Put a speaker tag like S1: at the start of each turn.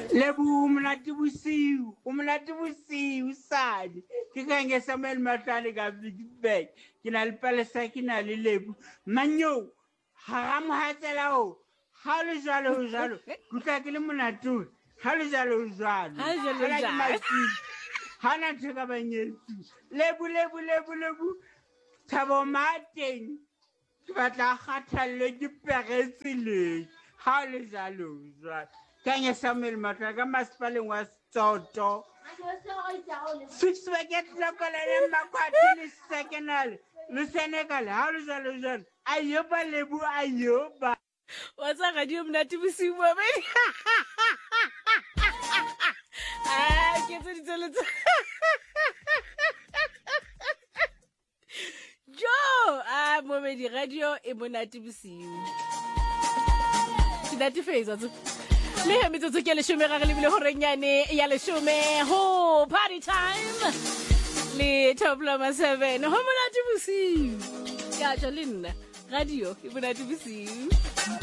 S1: Lebu umnati busiu sadi. Kika nge Samuel Matani ka big bag. Kina le palesa kina le lebu. Manyo. Haram hatela o. Halu jalo. Kuta kile munatu. Halu jalo. Hana tsheka banyetsi. Lebu. Thabo mateng. Ke batla kgathallo ke peretse le. Halu jalo. Kanye Samuel Matani ka masipaleng wa Soto. Six packet local and Makwati le secondal. Le Senegal. Halu jalo. Ayoba lebu ayoba.
S2: What's a radio mnatibusi woman? Get it. Joe, woman, the radio e monatibusi. That face also. Le me to ke le shome ga le bile ho renyane ya le shome ho party time. Le top lama 7 ho monatibusi. Ya jolinna radio e monatibusi.